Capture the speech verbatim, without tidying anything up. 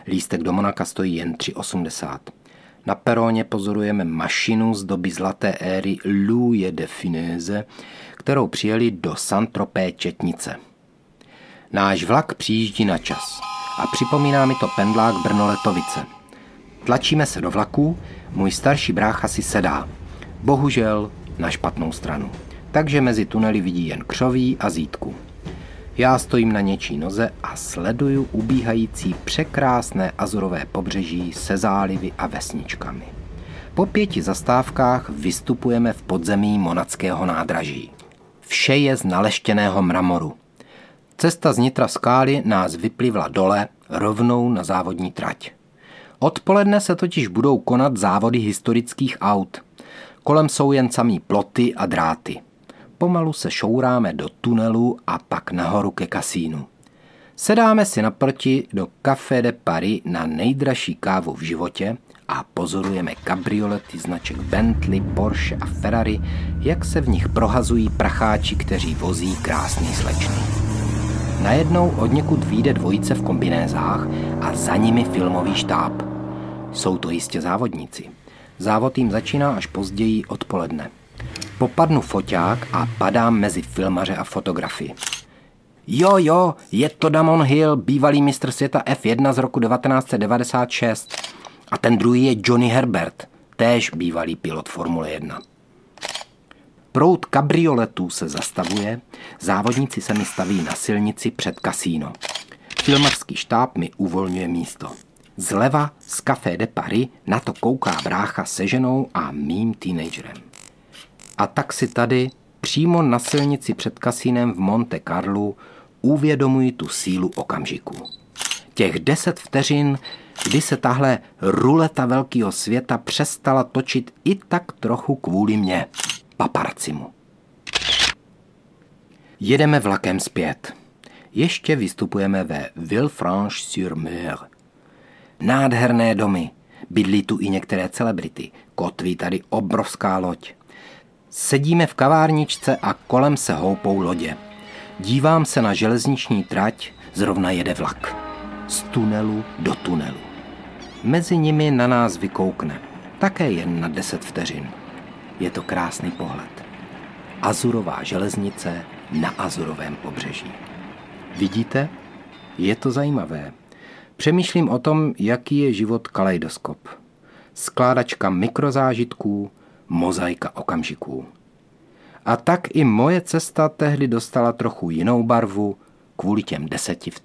Lístek do Monaka stojí jen tři osmdesát. Na peroně pozorujeme mašinu z doby zlaté éry Louise de Funès, kterou přijeli do Saint-Tropez Četnice. Náš vlak přijíždí na čas a připomíná mi to pendlák Brno-Letovice. Tlačíme se do vlaku, můj starší brácha si sedá. Bohužel na špatnou stranu. Takže mezi tunely vidí jen křoví a zítku. Já stojím na něčí noze a sleduju ubíhající překrásné azurové pobřeží se zálivy a vesničkami. Po pěti zastávkách vystupujeme v podzemí monackého nádraží. Vše je z naleštěného mramoru. Cesta z nitra skály nás vyplivla dole rovnou na závodní trať. Odpoledne se totiž budou konat závody historických aut. Kolem jsou jen samý ploty a dráty. Pomalu se šouráme do tunelu a pak nahoru ke kasínu. Sedáme si naproti do Café de Paris na nejdražší kávu v životě a pozorujeme kabriolety značek Bentley, Porsche a Ferrari, jak se v nich prohazují pracháči, kteří vozí krásný slečny. Najednou odněkud vyjde dvojice v kombinézách a za nimi filmový štáb. Jsou to jistě závodníci. Závod jim začíná až později odpoledne. Popadnu foťák a padám mezi filmaře a fotografy. Jo, jo, je to Damon Hill, bývalý mistr světa F jedna z roku devatenáct set devadesát šest. A ten druhý je Johnny Herbert, též bývalý pilot Formule jedna. Proud kabrioletů se zastavuje, závodníci se mi staví na silnici před kasíno. Filmařský štáb mi uvolňuje místo. Zleva z Café de Paris na to kouká brácha se ženou a mým teenagerem. A tak si tady, přímo na silnici před kasínem v Monte Carlu, uvědomuji tu sílu okamžiku. Těch deset vteřin, kdy se tahle ruleta velkého světa přestala točit i tak trochu kvůli mně, paparacimu. Jedeme vlakem zpět. Ještě vystupujeme ve Villefranche-sur-Mer. Nádherné domy, bydlí tu i některé celebrity, kotví tady obrovská loď. Sedíme v kavárničce a kolem se houpou lodě. Dívám se na železniční trať, zrovna jede vlak. Z tunelu do tunelu. Mezi nimi na nás vykoukne, také jen na deset vteřin. Je to krásný pohled. Azurová železnice na azurovém pobřeží. Vidíte? Je to zajímavé. Přemýšlím o tom, jaký je život kaleidoskop. Skládačka mikrozážitků, mozaika okamžiků. A tak i moje cesta tehdy dostala trochu jinou barvu kvůli těm deseti vteřinám.